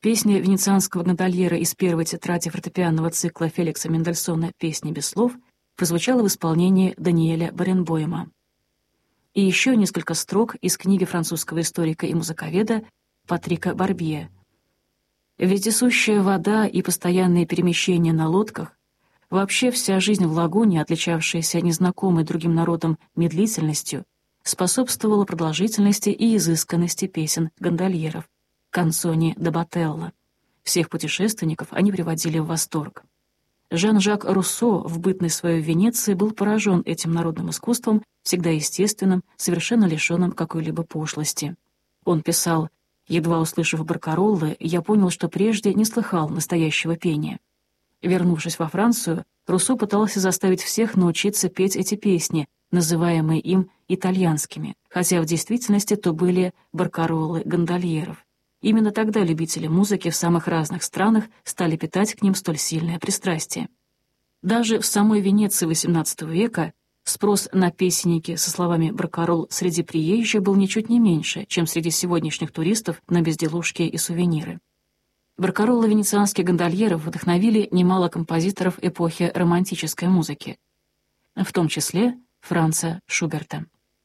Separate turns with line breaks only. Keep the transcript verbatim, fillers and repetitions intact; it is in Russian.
Песня венецианского гондольера из первой тетради фортепианного цикла Феликса Мендельсона «Песни без слов» прозвучала в исполнении Даниэля Баренбойма. И еще несколько строк из книги французского историка и музыковеда Патрика Барбье. Вездесущая вода и постоянные перемещения на лодках, вообще вся жизнь в лагуне, отличавшаяся незнакомой другим народам медлительностью, способствовала продолжительности и изысканности песен гондольеров «Канцони да Бателло». Всех путешественников они приводили в восторг. Жан-Жак Руссо в бытность свою в Венеции был поражен этим народным искусством, всегда естественным, совершенно лишенным какой-либо пошлости. Он писал: «Едва услышав баркароллы, я понял, что прежде не слыхал настоящего пения». Вернувшись во Францию, Руссо пытался заставить всех научиться петь эти песни, называемые им итальянскими, хотя в действительности то были баркароллы гондольеров. Именно тогда любители музыки в самых разных странах стали питать к ним столь сильное пристрастие. Даже в самой Венеции восемнадцатого века спрос на песенники со словами «баркаролл» среди приезжих был ничуть не меньше, чем среди сегодняшних туристов на безделушки и сувениры. Баркароллы венецианских гондольеров вдохновили немало композиторов эпохи романтической музыки, в том числе Франца Шуберта.